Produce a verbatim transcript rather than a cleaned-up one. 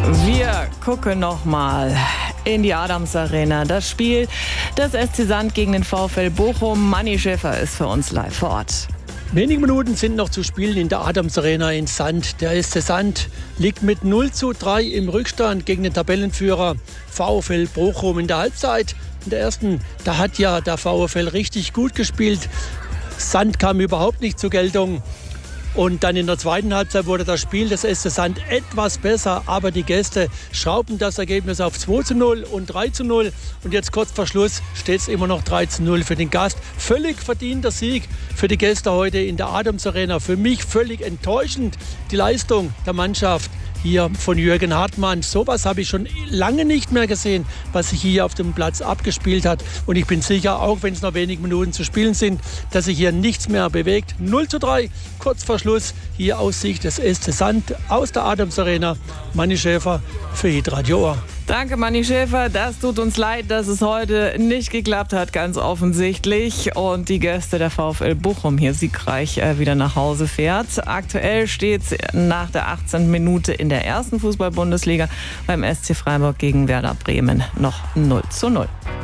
Wir gucken nochmal in die Adams Arena. Das Spiel des S C Sand gegen den VfL Bochum. Manni Schäfer ist für uns live vor Ort. Wenige Minuten sind noch zu spielen in der Adams Arena in Sand. Der S C Sand liegt mit null zu drei im Rückstand gegen den Tabellenführer VfL Bochum. In der Halbzeit, in der ersten, da hat ja der VfL richtig gut gespielt. Sand kam überhaupt nicht zur Geltung. Und dann in der zweiten Halbzeit wurde das Spiel des S C Sand etwas besser, aber die Gäste schrauben das Ergebnis auf zwei zu null und drei zu null. Und jetzt kurz vor Schluss steht es immer noch drei zu null für den Gast. Völlig verdienter Sieg für die Gäste heute in der Adams Arena. Für mich völlig enttäuschend die Leistung der Mannschaft hier von Jürgen Hartmann. Sowas habe ich schon lange nicht mehr gesehen, was sich hier auf dem Platz abgespielt hat. Und ich bin sicher, auch wenn es noch wenige Minuten zu spielen sind, dass sich hier nichts mehr bewegt. null zu drei, kurz vor Schluss, hier aus Sicht des S C Sand aus der Adams Arena. Manni Schäfer für Hitradio Ohr. Danke, Manni Schäfer. Das tut uns leid, dass es heute nicht geklappt hat, ganz offensichtlich. Und die Gäste der VfL Bochum hier siegreich äh, wieder nach Hause fährt. Aktuell steht es nach der achtzehnten Minute in der ersten Fußball-Bundesliga beim S C Freiburg gegen Werder Bremen noch null zu null.